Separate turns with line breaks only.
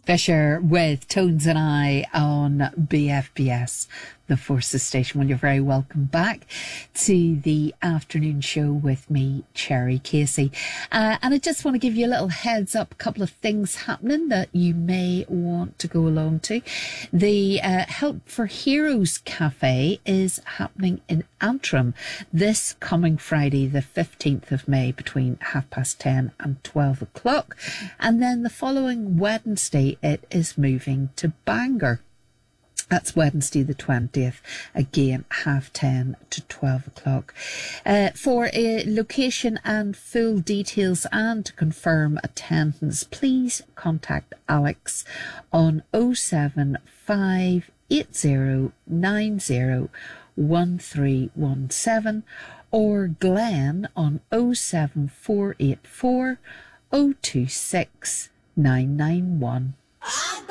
Fisher with Tones and I on BFBS, the Forces Station. Well, you're very welcome back to the afternoon show with me, Cherry Casey. And I just want to give you a little heads up, a couple of things happening that you may want to go along to. The Help for Heroes Cafe is happening in Antrim this coming Friday, the 15th of May, between 10:30 and 12 o'clock. And then the following Wednesday, it is moving to Bangor. That's Wednesday the 20th, again 10:30 to 12 o'clock. For a location and full details and to confirm attendance, please contact Alex on 07480901317 or Glenn on 07484 026 991.